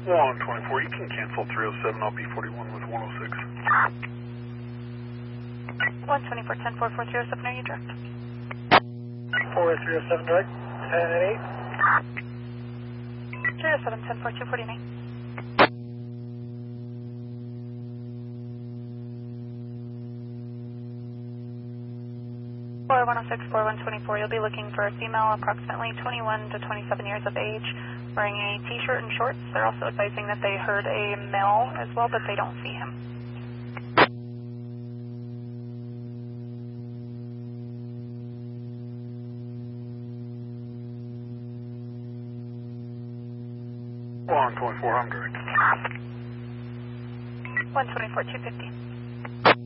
124, you can cancel 307, I'll be 41 with 106. 124, 10 4 4 307, are you direct? 4307 direct, 10 and 307, 10 4 249. 4106, 4124, you'll be looking for a female approximately 21 to 27 years of age, wearing a t-shirt and shorts. They're also advising that they heard a male as well, but they don't see him. Well, 124, I'm direct. 124, 250.